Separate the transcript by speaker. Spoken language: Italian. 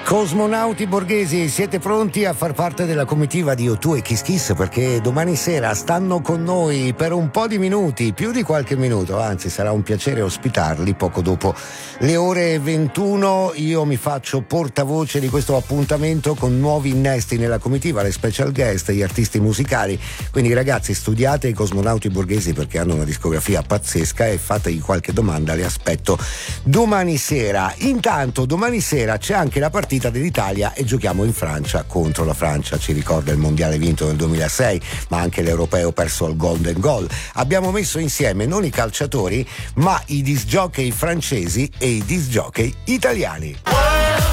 Speaker 1: Cosmonauti borghesi, siete pronti a far parte della comitiva di O2 e Kiss Kiss? Perché domani sera stanno con noi per un po' di minuti, più di qualche minuto, anzi sarà un piacere ospitarli poco dopo le ore 21. Io mi faccio portavoce di questo appuntamento con nuovi innesti nella comitiva, le special guest, gli artisti musicali. Quindi ragazzi, studiate i Cosmonauti borghesi perché hanno una discografia pazzesca e fategli qualche domanda, le aspetto domani sera. Intanto domani sera c'è anche la partita dell'Italia e giochiamo in Francia contro la Francia. Ci ricorda il mondiale vinto nel 2006, ma anche l'europeo perso al Golden Goal. Abbiamo messo insieme non i calciatori ma i disc jockey francesi e i disc jockey italiani.